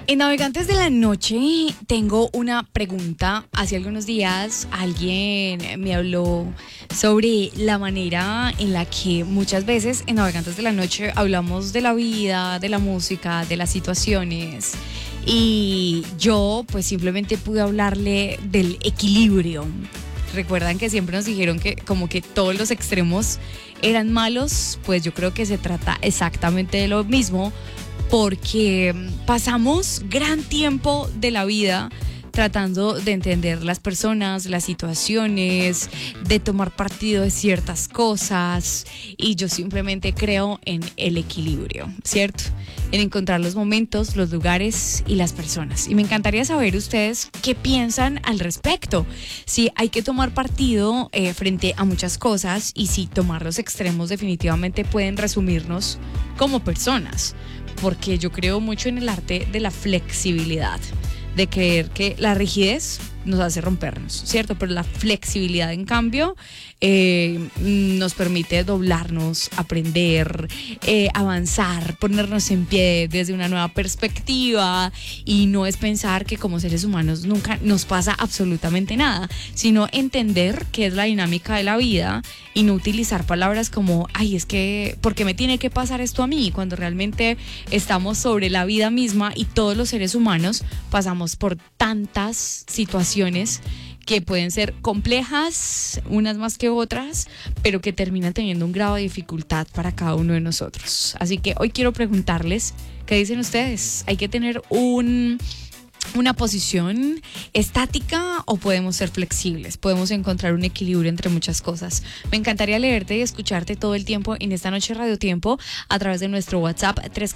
En Navegantes de la Noche tengo una pregunta. Hace algunos días alguien me habló sobre la manera en la que muchas veces en Navegantes de la Noche hablamos de la vida, de la música, de las situaciones. Y yo pues simplemente pude hablarle del equilibrio. Recuerdan que siempre nos dijeron que como que todos los extremos eran malos, pues yo creo que se trata exactamente de lo mismo, porque pasamos gran tiempo de la vida tratando de entender las personas, las situaciones, de tomar partido de ciertas cosas, y yo simplemente creo en el equilibrio, ¿cierto? En encontrar los momentos, los lugares y las personas. Y me encantaría saber ustedes qué piensan al respecto. Si hay que tomar partido frente a muchas cosas, y si tomar los extremos definitivamente pueden resumirnos como personas. Porque yo creo mucho en el arte de la flexibilidad, de creer que la rigidez nos hace rompernos, ¿cierto? Pero la flexibilidad, en cambio, nos permite doblarnos, aprender, avanzar, ponernos en pie desde una nueva perspectiva, y no es pensar que como seres humanos nunca nos pasa absolutamente nada, sino entender qué es la dinámica de la vida y no utilizar palabras como, ay, es que, ¿por qué me tiene que pasar esto a mí? Cuando realmente estamos sobre la vida misma, y todos los seres humanos pasamos por tantas situaciones que pueden ser complejas, unas más que otras, pero que terminan teniendo un grado de dificultad para cada uno de nosotros. Así que hoy quiero preguntarles, ¿qué dicen ustedes? ¿Hay que tener una posición estática o podemos ser flexibles? Podemos encontrar un equilibrio entre muchas cosas. Me encantaría leerte y escucharte todo el tiempo en esta noche Radio Tiempo a través de nuestro WhatsApp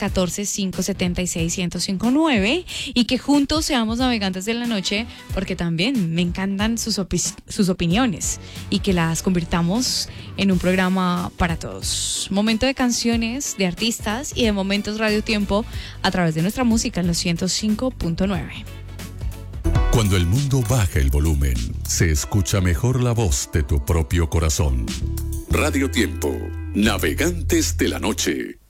314-576-1059, y que juntos seamos navegantes de la noche, porque también me encantan sus opiniones, y que las convirtamos en un programa para todos. Momento de canciones, de artistas y de momentos Radio Tiempo a través de nuestra música en los 105.9. Cuando el mundo baja el volumen, se escucha mejor la voz de tu propio corazón. Radio Tiempo, Navegantes de la Noche.